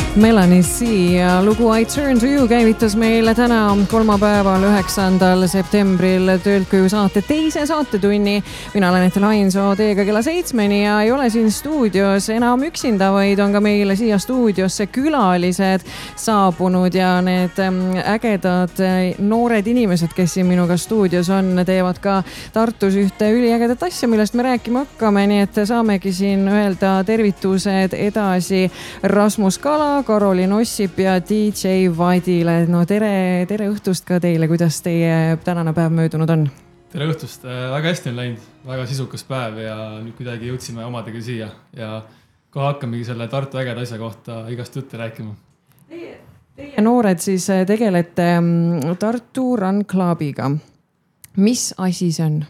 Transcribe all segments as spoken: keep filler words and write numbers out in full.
Melanie C ja lugu I Turn to You käivitas meile täna kolmapäeval üheksandal septembril töölt koju saate teise saatetunni. Mina olen Ette Lainsoo teiega kella seitsmeni ja ei ole siin stuudios enam üksinda, vaid on ka meile siia stuudiosse külalised saabunud ja need ägedad noored inimesed, kes siin minuga stuudios on, teevad ka Tartus ühte üliägedat asja, millest me rääkima hakkame, nii et saamegi siin öelda tervitused edasi Rasmus Kala, Karolin Ossip ja D J Vadile. No tere, tere õhtust ka teile. Kuidas teie tänane päev möödunud on? Tere õhtust. Väga hästi on läinud. Väga sisukas päev ja nüüd kuidagi jõudsime omadega siia ja kohe hakkamegi selle Tartu ägeda asja kohta igast jutte rääkima. Teie, teie noored siis tegelete Tartu Run Clubiga. Mis asi see on?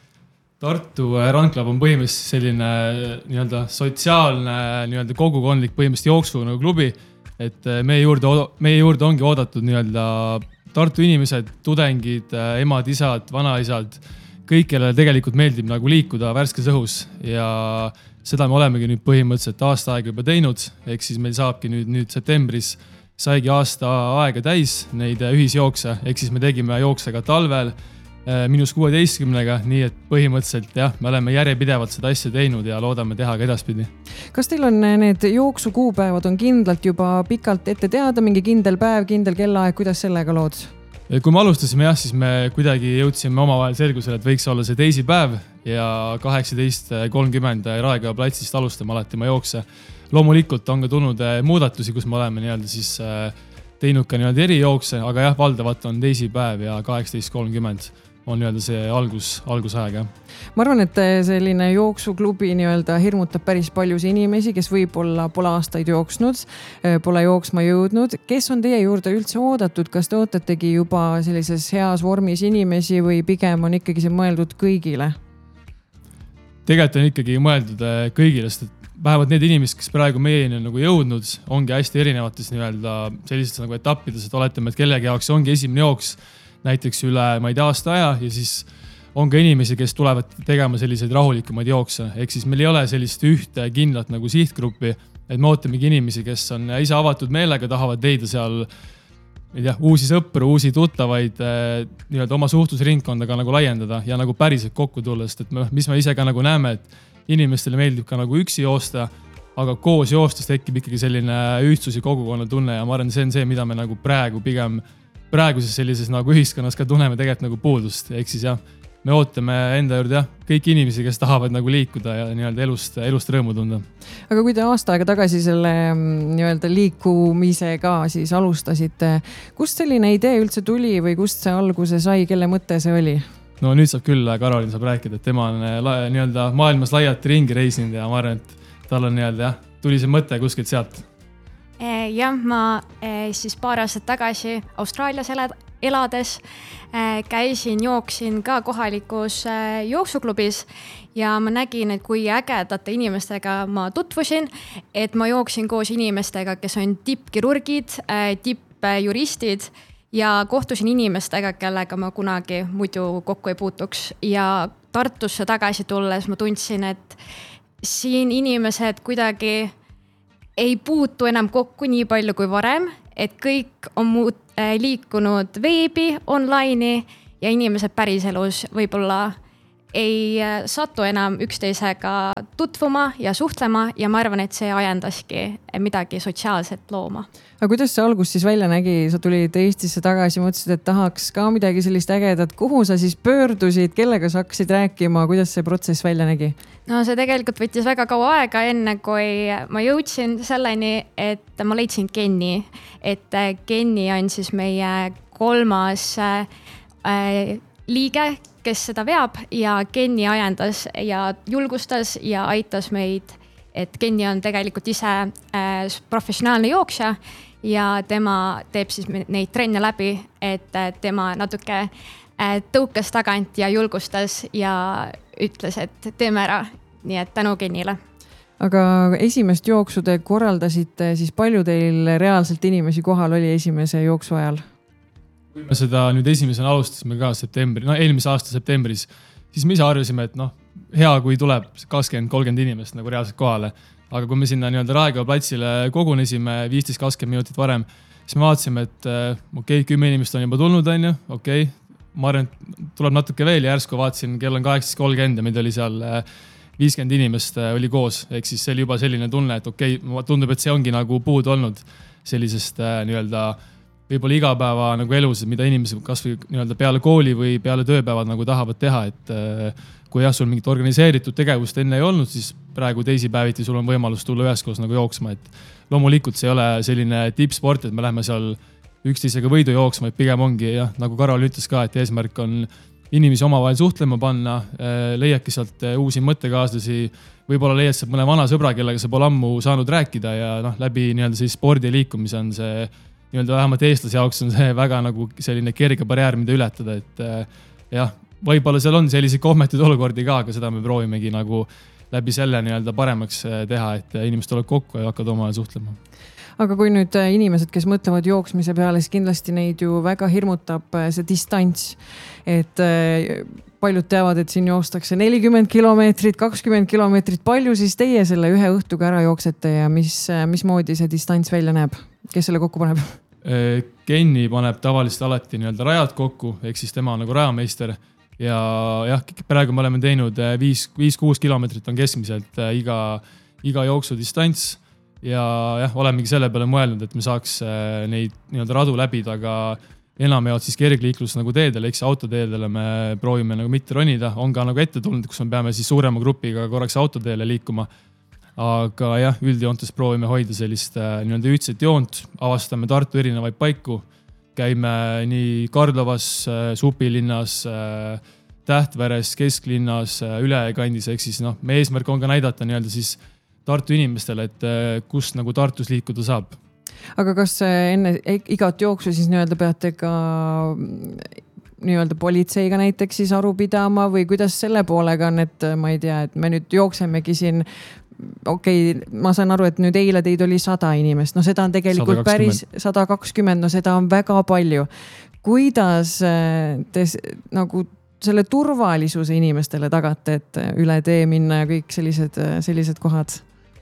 Tartu Run Club on põhimõtteliselt selline nii-öelda sotsiaalne nii-öelda kogukondlik põhimõtteliselt jooksu nagu klubi, et meie juurde, meie juurde ongi oodatud nii-öelda Tartu inimesed, tudengid, emad, isad, vanaisad, kõik, kellele tegelikult meeldib nagu liikuda värskes õhus ja seda me olemegi nüüd põhimõtteliselt aasta aega juba teinud, ehk siis meil saabki nüüd, nüüd septembris saigi aasta aega täis neid ühisjookse, ehk siis me tegime jookse ka talvel minus kuueteistkümnega, nii et põhimõtteliselt jah, me oleme järjepidevalt seda asja teinud ja loodame teha ka edaspidi. Kas teil on need jooksu kuupäevad on kindlalt juba pikalt ette teada, mingi kindel päev, kindel kellaaeg, kuidas sellega lood? Kui me alustasime jah, siis me kuidagi jõudsime omavahel selgusele, et võiks olla see teisipäev ja kaheksateist kolmkümmend Raekoja platsist alustame alati ma jookse. Loomulikult on ka tulnud muudatusi, kus me oleme nii-öelda siis teinud ka nii-öelda erijookse, aga jah, valdavat on teisipäev ja kaheksateist kolmkümmend on nii-öelda see algus, algusaeg. Ma arvan, et selline jooksuklubi nii-öelda hirmutab päris paljus inimesi, kes võib-olla pole aastaid jooksnud, pole jooksma jõudnud. Kes on teie juurde üldse oodatud? Kas te ootategi juba sellises heas vormis inimesi või pigem on ikkagi see mõeldud kõigile? Tegelikult on ikkagi mõeldud kõigile, sest vähemalt need inimesed, kes praegu meieni on nagu jõudnud, ongi hästi erinevates nii-öelda sellised nagu etappides, et oletame, et kellegi jaoks ongi esimene jooks näiteks üle, ma ei tea, aasta aja ja siis on ka inimesi, kes tulevad tegema selliseid rahulikumaid jookse. Ehk siis meil ei ole sellist ühte kindlat nagu sihtgruppi, et me ootamegi inimesi, kes on ise avatud meelega, tahavad leida seal ei tea, uusi sõpru, uusi tuttavaid, nii-öelda oma suhtlusringkondaga nagu laiendada ja nagu päriselt kokku tulla, sest et me, mis me ise ka nagu näeme, et inimestele meeldib ka nagu üksi joosta, aga koos joostes tekib ikkagi selline ühtsus ja kogukonna tunne ja ma arvan, see on see, mida me nagu praegu pigem praeguses sellises nagu ühiskonnas ka tunneme tegelikult nagu puudust. Ehk siis jah, me ootame enda juurde jah, kõik inimesi, kes tahavad nagu liikuda ja nii-öelda elust, elust rõõmu tunda. Aga kui te aasta aega tagasi selle nii-öelda liikumisega siis alustasite, kust selline idee üldse tuli või kust see alguse sai, kelle mõte see oli? No nüüd saab küll, Karolin saab rääkida, et tema on nii-öelda maailmas laialt ringi reisinud ja ma arvan, et tal on nii-öelda jah, tuli see mõte kuskilt sealt. Jah, ma siis paar aastat tagasi Austraalias elades käisin, jooksin ka kohalikus jooksuklubis ja ma nägin, et kui ägedate inimestega ma tutvusin, et ma jooksin koos inimestega, kes on tippkirurgid, tippjuristid ja kohtusin inimestega, kellega ma kunagi muidu kokku ei puutuks ja Tartusse tagasi tulles ma tundsin, et siin inimesed kuidagi ei puutu enam kokku nii palju kui varem, et kõik on muud, äh, liikunud veebi, online'i ja inimesed päriselus võib-olla ei äh, satu enam üksteisega tutvuma ja suhtlema ja ma arvan, et see ajendaski midagi sotsiaalset looma. Aga kuidas see algus siis välja nägi? Sa tulid Eestisse tagasi, mõtlesid, et tahaks ka midagi sellist ägedat. Kuhu sa siis pöördusid? Kellega sa hakkasid rääkima? Kuidas see protsess välja nägi? No see tegelikult võttis väga kaua aega enne, kui ma jõudsin selleni, et ma leidsin Kenni. Et Kenni on siis meie kolmas äh, liige, kes seda veab ja Kenni ajendas ja julgustas ja aitas meid, et Kenni on tegelikult ise äh, professionaalne jooksja ja tema teeb siis neid trenne läbi, et tema natuke tõukas tagant ja julgustas ja ütles, et teeme ära. Nii et tänu Kennile. Aga esimest jooksu te korraldasite, siis palju teil reaalselt inimesi kohal oli esimese jooksu ajal? Kui me seda nüüd esimesena alustasime ka septembri, no eelmise aasta septembris, siis me ise arvasime, et noh, hea, kui tuleb kakskümmend kolmkümmend inimest nagu reaalselt kohale. aga kui me sinna nii-öelda Raekoja platsile kogunesime viisteist kakskümmend minutit varem, siis me vaatasime, et okei, okay, kümme inimest on juba tulnud, on ju, okei, okay. ma arvan, et tuleb natuke veel ja järsku vaatasin, kell on kaheksateist kolmkümmend ja meid oli seal viiskümmend inimest oli koos, ehk siis see oli juba selline tunne, et okei, okay, tundub, et see ongi nagu puudu olnud sellisest nii-öelda võib-olla igapäeva nagu elus, mida inimesed kas või nii-öelda peale kooli või peale tööpäevad nagu tahavad teha, et kui jah, sul mingit organiseeritud tegevust enne ei olnud, siis praegu teisipäeviti sul on võimalus tulla üheskoos nagu jooksma, et loomulikult see ei ole selline tippsport, et me lähme seal üksteisega võidu jooksma, et pigem ongi jah, nagu Karol ütles ka, et eesmärk on inimesi omavahel suhtlema panna, leiadki sealt uusi mõttekaaslasi, võib-olla leiad sealt mõne vana sõbra, kellega sa pole ammu saanud rääkida ja noh, läbi nii-öelda siis spordi ja liikumise on see nii-öelda vähemalt eestlase jaoks on see väga nagu selline kerge barjäär, mida ületada, et jah, võib-olla seal on selliseid kohmetud olukordi ka, aga seda me proovimegi nagu läbi selle nii-öelda paremaks teha, et inimesed tulevad kokku ja hakkavad omavahel suhtlema. Aga kui nüüd inimesed, kes mõtlevad jooksmise peale, siis kindlasti neid ju väga hirmutab see distants, et paljud teavad, et siin joostakse nelikümmend kilomeetrit, kakskümmend kilomeetrit, palju siis teie selle ühe õhtuga ära jooksete ja mis, mis moodi see distants välja näeb? Kes selle kokku paneb? Kenni paneb tavaliselt alati nii-öelda rajad kokku, ehk siis tema on nagu rajameister ja jah, praegu me oleme teinud viis kuus kilomeetrit on keskmiselt iga, iga jooksu distants ja jah, olemegi selle peale mõelnud, et me saaks neid nii-öelda radu läbida, aga enam jaolt siis kergliiklus nagu teedele, eks autoteedele me proovime nagu mitte ronida, on ka nagu ette tulnud, kus me peame siis suurema grupiga korraks autoteele liikuma. Aga jah, üldjoontes proovime hoida sellist nii-öelda ühtset joont, avastame Tartu erinevaid paiku, käime nii Kardlovas, Supilinnas, Tähtveres, Kesklinnas, Ülekandis, ehk siis noh, me eesmärk on ka näidata nii-öelda siis Tartu inimestele, et kust nagu Tartus liikuda saab. Aga kas enne igat jooksu siis nii-öelda peate ka nii-öelda politseiga näiteks siis aru pidama või kuidas selle poolega on, et ma ei tea, et me nüüd jooksemegi siin okei, okay, ma saan aru, et nüüd eile teid oli sada inimest, no seda on tegelikult sada kakskümmend. Päris sada kakskümmend, no seda on väga palju. Kuidas te nagu selle turvalisuse inimestele tagate, et üle tee minna ja kõik sellised, sellised kohad?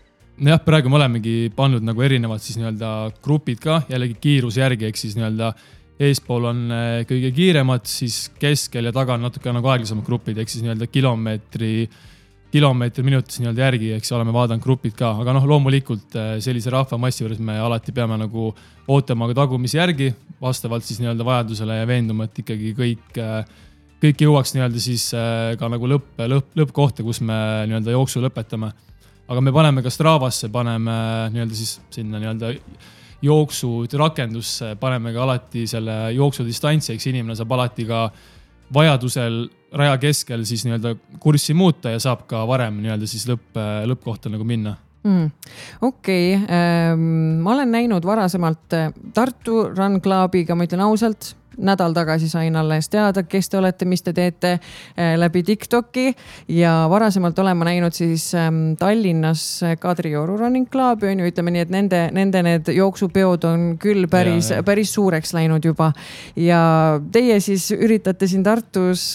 No jah, praegu me olemegi pannud nagu erinevad siis nii-öelda grupid ka, jällegi kiiruse järgi, ehk siis nii-öelda eespool on kõige kiiremad, siis keskel ja taga on natuke nagu aeglasemad grupid, ehk siis nii-öelda kilomeetri kilomeetri minutis nii-öelda järgi, eks oleme vaadanud grupid ka, aga noh, loomulikult sellise rahvamassi juures me alati peame nagu ootama ka tagumisi järgi, vastavalt siis nii-öelda vajadusele ja veenduma, et ikkagi kõik, kõik jõuaks nii-öelda siis ka nagu lõpp, lõpp, lõppkohta, kus me nii-öelda jooksu lõpetame. Aga me paneme ka Stravasse, paneme nii-öelda siis sinna nii-öelda jooksu rakendusse, paneme ka alati selle jooksu distantsi, eks inimene saab alati ka vajadusel raja keskel siis nii-öelda kurssi muuta ja saab ka varem nii-öelda siis lõpp, lõppkohta nagu minna. Mm. Okei, okay. ähm, ma olen näinud varasemalt Tartu Run Clubiga, ma ütlen ausalt, nädal tagasi sain alles teada, kes te olete, mis te teete läbi TikToki ja varasemalt olen ma näinud siis Tallinnas Kadrioru Running Clubi, on ju, ütleme nii, et nende, nende need jooksupeod on küll päris, ja, ja. päris suureks läinud juba ja teie siis üritate siin Tartus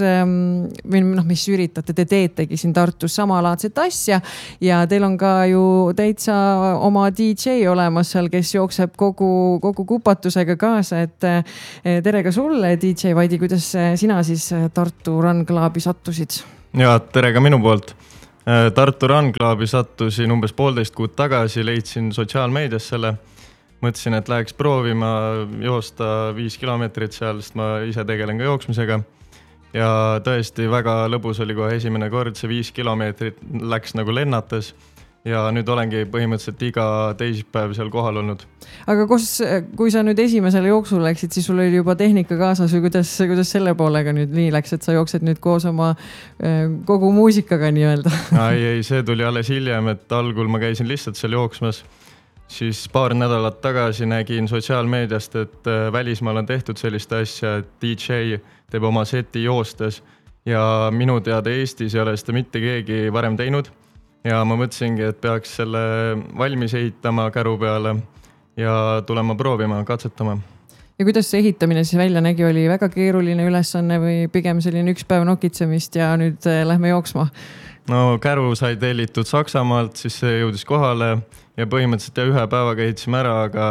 või noh, mis üritate, te teetegi siin Tartus samalaadset asja ja teil on ka ju täitsa oma D J olemas seal, kes jookseb kogu, kogu kupatusega kaasa, et tere ka sulle, D J Vaidi, kuidas sina siis Tartu Run Clubi sattusid? Ja, tere ka minu poolt. Tartu Run Clubi sattusin umbes poolteist kuud tagasi, leidsin sotsiaalmeedias selle. Mõtlesin, et läheks proovima joosta viis kilomeetrit seal, sest ma ise tegelen ka jooksmisega. Ja tõesti väga lõbus oli kohe esimene kord, see viis kilomeetrit läks nagu lennates. Ja nüüd olengi põhimõtteliselt iga teisipäev seal kohal olnud. Aga kus, kui sa nüüd esimesele jooksul läksid, siis sul oli juba tehnika kaasas või kuidas, kuidas selle poolega nüüd nii läks, et sa jooksed nüüd koos oma kogu muusikaga nii-öelda? Ei, ei, see tuli alles hiljem, et algul ma käisin lihtsalt seal jooksmas. Siis paar nädalat tagasi nägin sotsiaalmeediast, et välismaal on tehtud sellist asja, et D J teeb oma seti joostes ja minu teada Eestis ei ole seda mitte keegi varem teinud. Ja ma mõtlesingi, et peaks selle valmis ehitama käru peale ja tulema proovima, katsetama. Ja kuidas see ehitamine siis välja nägi, oli väga keeruline ülesanne või pigem selline üks päev nokitsemist ja nüüd lähme jooksma? no käru sai tellitud Saksamaalt, siis see jõudis kohale ja põhimõtteliselt ja ühe päevaga ehitasime ära, aga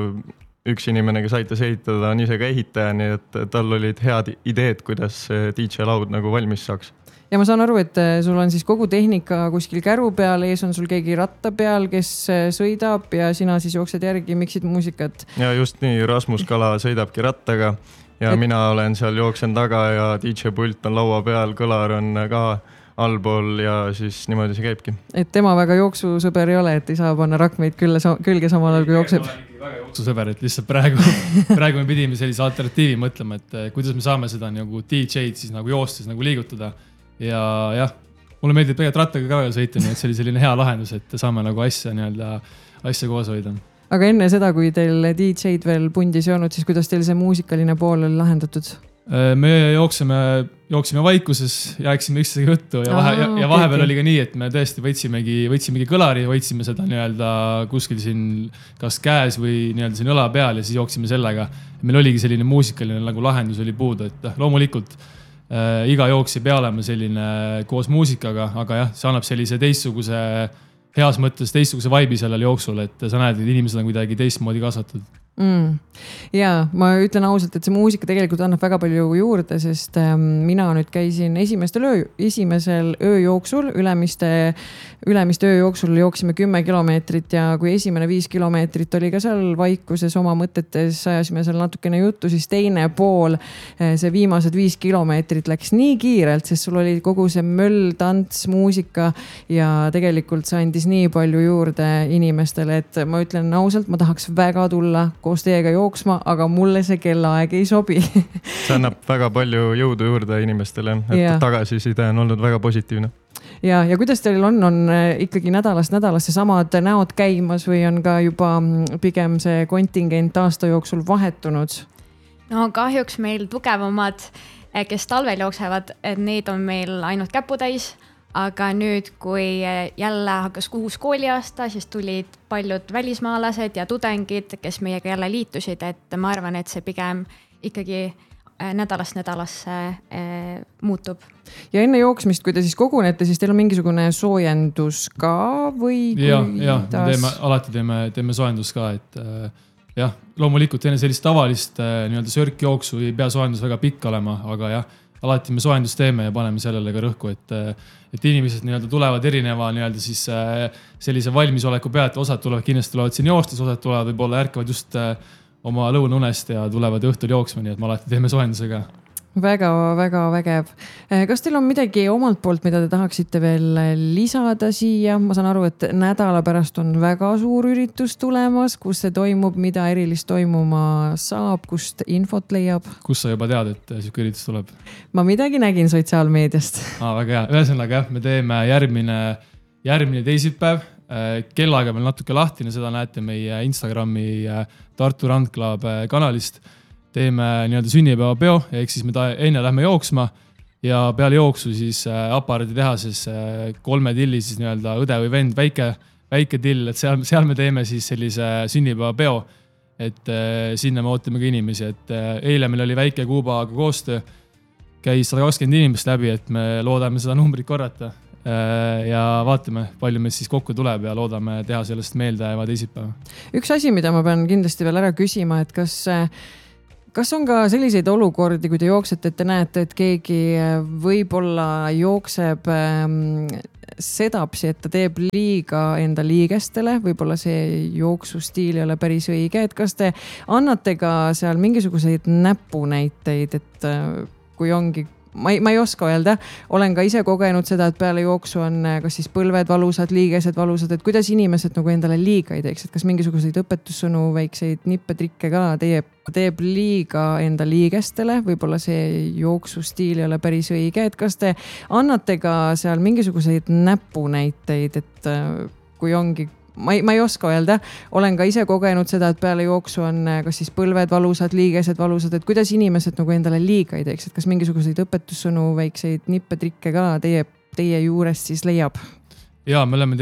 üks inimene, kes aitas ehitada, on ise ka ehitaja, nii et tal olid head ideed, kuidas D J laud nagu valmis saaks. Ja ma saan aru, et sul on siis kogu tehnika kuskil käru peal, ees on sul keegi ratta peal, kes sõidab ja sina siis jooksed järgi, miksid muusikat. Ja just nii, Rasmus Kala sõidabki rattaga ja et... mina olen seal jooksen taga ja D J pult on laua peal, kõlar on ka allpool ja siis niimoodi see käibki. Et tema väga jooksusõber ei ole, et ei saa panna rakmeid külle, külge samal ajal, kui jookseb. Väga jooksusõber, et lihtsalt praegu, praegu me pidime sellise alternatiivi mõtlema, et kuidas me saame seda nagu D J-d siis nagu joostes nagu liigutada. Ja jah, mulle meeldib tegelikult rattaga ka veel sõita, nii et see oli selline hea lahendus, et saame nagu asja, nii-öelda, asja koos hoida. Aga enne seda, kui teil D J-d veel pundis ei olnud, siis kuidas teil see muusikaline pool oli lahendatud? Me jooksime, jooksime vaikuses, jääksime üksteisega juttu ja, vahe, ja, ja vahepeal okay. oli ka nii, et me tõesti võtsimegi, võtsimegi kõlari, võtsime seda nii-öelda kuskil siin kas käes või nii-öelda siin õla peal ja siis jooksime sellega. Meil oligi selline muusikaline nagu lahendus oli puudu, et loomulikult äh, iga jooks ei pea olema selline koos muusikaga, aga jah, see annab sellise teistsuguse, heas mõttes teistsuguse vaibi sellel jooksul, et sa näed, et inimesed on kuidagi teistmoodi kasvatud. Mm. Ja ma ütlen ausalt, et see muusika tegelikult annab väga palju juurde, sest ähm, mina nüüd käisin esimestel öö, esimesel ööjooksul, ülemiste, ülemiste ööjooksul jooksime kümme kilomeetrit ja kui esimene viis kilomeetrit oli ka seal vaikuses oma mõtetes, ajasime seal natukene juttu, siis teine pool, see viimased viis kilomeetrit läks nii kiirelt, sest sul oli kogu see möll, tants, muusika ja tegelikult see andis nii palju juurde inimestele, et ma ütlen ausalt, ma tahaks väga tulla koos teiega jooksma, aga mulle see kellaaeg ei sobi. See annab väga palju jõudu juurde inimestele, et ja. Tagasiside on olnud väga positiivne. Ja, ja kuidas teil on, on ikkagi nädalast nädalasse samad näod käimas või on ka juba pigem see kontingent aasta jooksul vahetunud? No kahjuks meil tugevamad, kes talvel jooksevad, et neid on meil ainult käputäis. Aga nüüd, kui jälle hakkas uus kooliaasta, siis tulid paljud välismaalased ja tudengid, kes meiega jälle liitusid, et ma arvan, et see pigem ikkagi nädalast nädalasse eh, muutub. Ja enne jooksmist, kui te siis kogunete, siis teil on mingisugune soojendus ka või? Ja, ja teeme, alati teeme, teeme soojendus ka, et äh, jah, loomulikult enne sellist tavalist äh, nii-öelda sörkjooksu ei pea soojendus väga pikk olema, aga jah, alati me soojendus teeme ja paneme sellele ka rõhku, et, et inimesed nii-öelda tulevad erineva nii-öelda siis sellise valmisoleku pealt, osad tulevad kindlasti tulevad siin joostes, osad tulevad võib-olla ärkavad just oma lõunaunest ja tulevad õhtul jooksma, nii et me alati teeme soojendusega. Väga, väga vägev. Kas teil on midagi omalt poolt, mida te tahaksite veel lisada siia? Ma saan aru, et nädala pärast on väga suur üritus tulemas, kus see toimub, mida erilist toimuma saab, kust infot leiab? Kus sa juba tead, et siuke üritus tuleb? Ma midagi nägin sotsiaalmeediast. Aa, väga hea. Ühesõnaga, jah, me teeme järgmine, järgmine teisipäev. Kellaaega meil natuke lahtine, seda näete meie Instagrami Tartu Run Club kanalist. Teeme nii-öelda sünnipäeva peo, ehk siis me ta, enne lähme jooksma ja peale jooksu siis aparaadi tehases kolme tilli siis nii-öelda õde või vend, väike, väike till, et seal, seal me teeme siis sellise sünnipäeva peo, et sinna me ootame ka inimesi, et eile meil oli väike Kuubaga koostöö, käis sada kakskümmend inimest läbi, et me loodame seda numbrit korrata ja vaatame, palju meid siis kokku tuleb ja loodame teha sellest meeldejääva teisipäeva. Üks asi, mida ma pean kindlasti veel ära küsima, et kas Kas on ka selliseid olukordi, kui te jooksete, et te näete, et keegi võib-olla jookseb sedapsi, et ta teeb liiga enda liigestele, võib-olla see jooksustiil ei ole päris õige, et kas te annate ka seal mingisuguseid näpunäiteid, et kui ongi Ma ei, ma ei oska öelda, olen ka ise kogenud seda, et peale jooksu on kas siis põlved valusad, liigesed valusad, et kuidas inimesed nagu endale liiga ei teeks, et kas mingisuguseid õpetussõnu, väikseid nippetrikke ka teeb, teeb liiga enda liigestele, võib-olla see jooksustiil ei ole päris õige, et kas te annate ka seal mingisuguseid näpunäiteid, et kui ongi Ma ei, ma ei oska öelda, olen ka ise kogenud seda, et peale jooksu on kas siis põlved valusad, liigesed valusad, et kuidas inimesed nagu endale liiga ei teeks, et kas mingisuguseid õpetussõnu, väikseid nippetrikke ka teie, teie juures siis leiab? Ja, me oleme